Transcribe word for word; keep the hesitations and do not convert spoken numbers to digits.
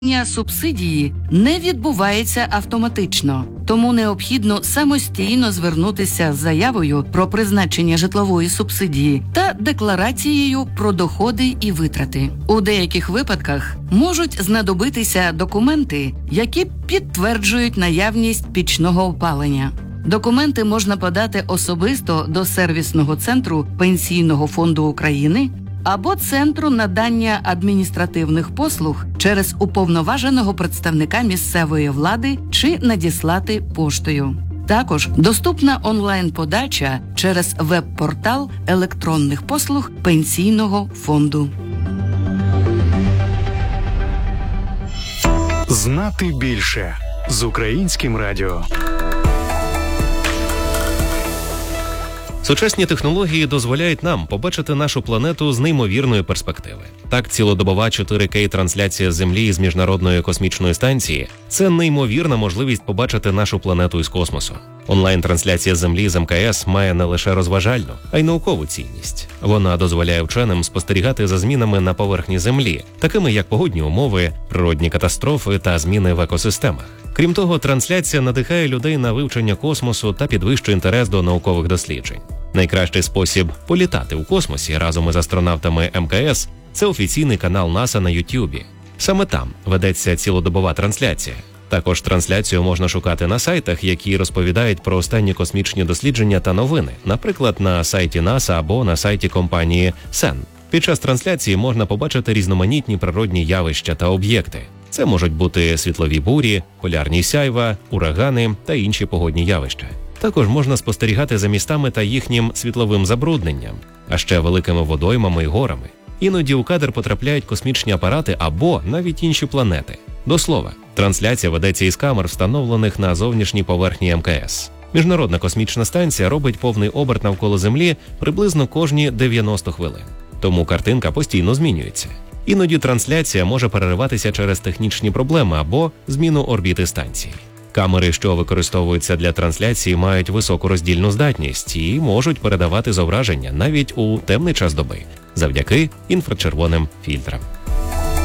Субсидії не відбувається автоматично, тому необхідно самостійно звернутися з заявою про призначення житлової субсидії та декларацією про доходи і витрати. У деяких випадках можуть знадобитися документи, які підтверджують наявність пічного опалення. Документи можна подати особисто до сервісного центру Пенсійного фонду України або Центру надання адміністративних послуг через уповноваженого представника місцевої влади чи надіслати поштою. Також доступна онлайн-подача через веб-портал електронних послуг Пенсійного фонду. Знати більше з Українським радіо. Сучасні технології дозволяють нам побачити нашу планету з неймовірної перспективи. Так, цілодобова чотири кей-трансляція Землі з Міжнародної космічної станції – це неймовірна можливість побачити нашу планету із космосу. Онлайн-трансляція Землі з ем ка ес має не лише розважальну, а й наукову цінність. Вона дозволяє вченим спостерігати за змінами на поверхні Землі, такими як погодні умови, природні катастрофи та зміни в екосистемах. Крім того, трансляція надихає людей на вивчення космосу та підвищує інтерес до наукових досліджень. Найкращий спосіб політати у космосі разом із астронавтами ем ка ес – це офіційний канал НАСА на Ютубі. Саме там ведеться цілодобова трансляція. Також трансляцію можна шукати на сайтах, які розповідають про останні космічні дослідження та новини, наприклад, на сайті НАСА або на сайті компанії сен. Під час трансляції можна побачити різноманітні природні явища та об'єкти. Це можуть бути світлові бурі, полярні сяйва, урагани та інші погодні явища. Також можна спостерігати за містами та їхнім світловим забрудненням, а ще великими водоймами і горами. Іноді у кадр потрапляють космічні апарати або навіть інші планети. До слова, трансляція ведеться із камер, встановлених на зовнішній поверхні ем ка ес. Міжнародна космічна станція робить повний оберт навколо Землі приблизно кожні дев'яносто хвилин. Тому картинка постійно змінюється. Іноді трансляція може перериватися через технічні проблеми або зміну орбіти станції. Камери, що використовуються для трансляції, мають високу роздільну здатність і можуть передавати зображення навіть у темний час доби завдяки інфрачервоним фільтрам.